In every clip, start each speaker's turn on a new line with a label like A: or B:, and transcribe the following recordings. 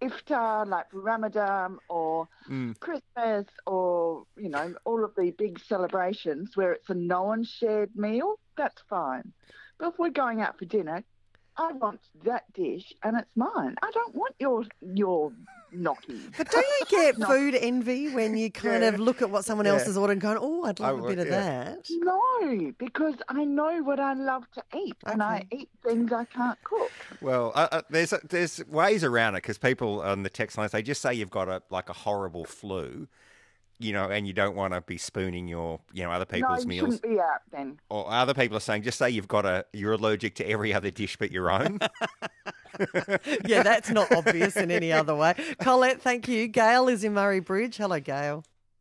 A: iftar, like for Ramadan or Christmas or, all of the big celebrations where it's a no-one-shared meal, that's fine. But if we're going out for dinner, I want that dish and it's mine. I don't want your gnocchi.
B: But don't you get food envy when you kind of look at what someone else has ordered and going, oh, I'd love a bit of that?
A: No, because I know what I love to eat and I eat things I can't cook.
C: Well, there's ways around it because people on the text lines, they just say you've got a horrible flu, and you don't want to be spooning your, other people's meals.
A: No, you shouldn't be out then.
C: Or other people are saying, just say you're allergic to every other dish but your own.
B: Yeah, that's not obvious in any other way. Colette, thank you. Gail is in Murray Bridge. Hello, Gail.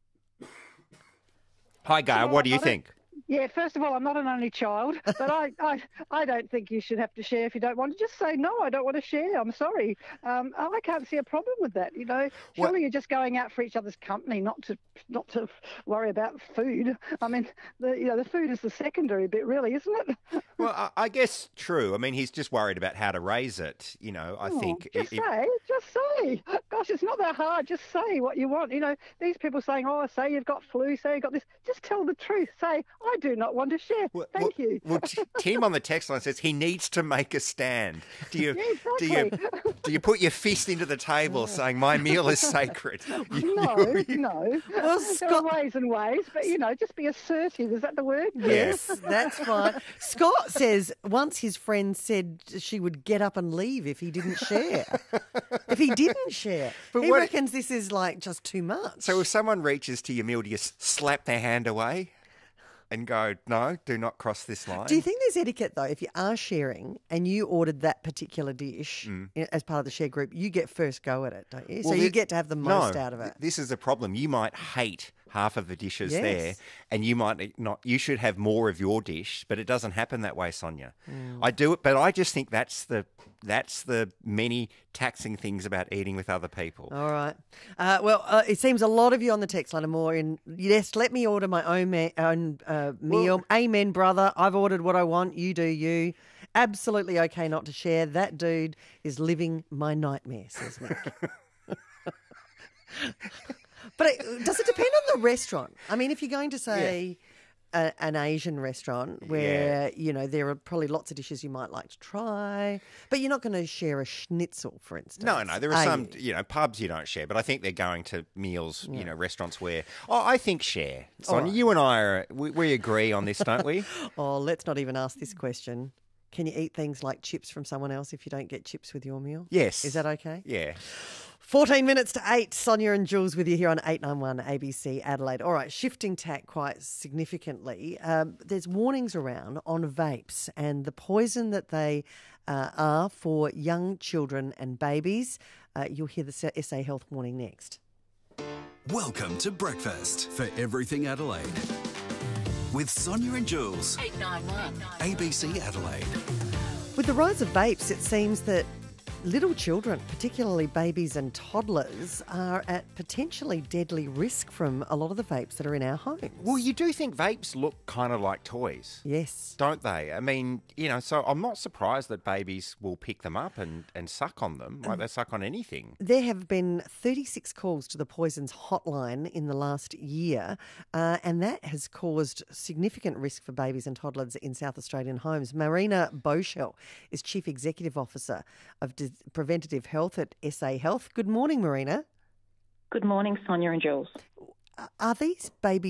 C: Hi, Gail. What do you think?
D: Yeah, first of all, I'm not an only child, but I don't think you should have to share if you don't want to. Just say, no, I don't want to share. I'm sorry. I can't see a problem with that, Surely you're just going out for each other's company, not to worry about food. I mean, the food is the secondary bit, really, isn't it?
C: Well, I guess true. I mean, he's just worried about how to raise it, I think.
D: Just say. Gosh, it's not that hard. Just say what you want. These people saying, say you've got flu, say you've got this. Just tell the truth. Say, I do not want to share. Thank you.
C: Well, Tim on the text line says he needs to make a stand. Do you do you put your fist into the table saying my meal is sacred?
D: No. Well, there are ways and ways, but just be assertive. Is that the word?
B: Yes, that's fine. Scott says once his friend said she would get up and leave if he didn't share. If he didn't share, but he reckons this is just too much.
C: So if someone reaches to your meal, do you slap their hand away? And go, no, do not cross this line.
B: Do you think there's etiquette, though? If you are sharing and you ordered that particular dish as part of the share group, you get first go at it, don't you? Well, so you get to have the most out of it.
C: This is a problem. You might hate half of the dishes there and you might not. You should have more of your dish, but it doesn't happen that way, Sonia. I do it, but I just think that's the many taxing things about eating with other people.
B: All right. It seems a lot of you on the text line are more in, yes, let me order my own meal. Amen, brother. I've ordered what I want. You do you. Absolutely okay not to share. That dude is living my nightmare, says Nick. But does it depend on the restaurant? I mean, if you're going to say an Asian restaurant where, there are probably lots of dishes you might like to try, but you're not going to share a schnitzel, for instance.
C: No, there are some, pubs you don't share, but I think they're going to meals, restaurants where, I think share. Sonia, you and I, we agree on this, don't we?
B: Let's not even ask this question. Can you eat things like chips from someone else if you don't get chips with your meal?
C: Yes.
B: Is that okay?
C: Yeah.
B: 14 minutes to 8, Sonia and Jules with you here on 891 ABC Adelaide. All right, shifting tack quite significantly. There's warnings around on vapes and the poison that they are for young children and babies. You'll hear the SA Health warning next.
E: Welcome to Breakfast for Everything Adelaide with Sonia and Jules.
F: 891
E: ABC Adelaide.
B: With the rise of vapes, it seems that little children, particularly babies and toddlers, are at potentially deadly risk from a lot of the vapes that are in our homes.
C: Well, you do think vapes look kind of like toys.
B: Yes.
C: Don't they? I mean, so I'm not surprised that babies will pick them up and suck on them like they suck on anything.
B: There have been 36 calls to the Poisons hotline in the last year, and that has caused significant risk for babies and toddlers in South Australian homes. Marina Boschel is Chief Executive Officer of Preventative Health at SA Health. Good morning, Marina.
G: Good morning, Sonia and Jules.
B: Are these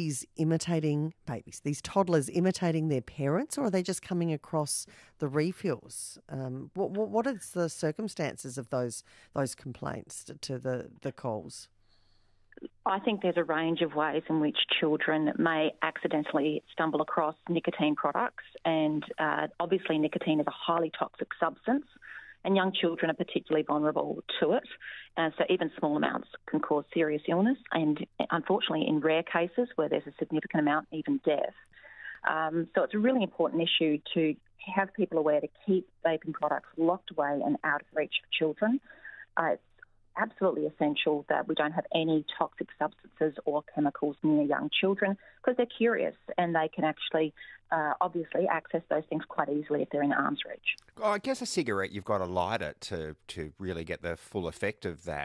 B: these toddlers imitating their parents, or are they just coming across the refills? What is the circumstances of those complaints to the calls?
G: I think there's a range of ways in which children may accidentally stumble across nicotine products, and obviously nicotine is a highly toxic substance, and young children are particularly vulnerable to it. So even small amounts can cause serious illness and, unfortunately, in rare cases where there's a significant amount, even death. So it's a really important issue to have people aware to keep vaping products locked away and out of reach of children. It's absolutely essential that we don't have any toxic substances or chemicals near young children because they're curious and they can actually obviously access those things quite easily if they're in arm's reach.
C: I guess a cigarette, you've got to light it to really get the full effect of that.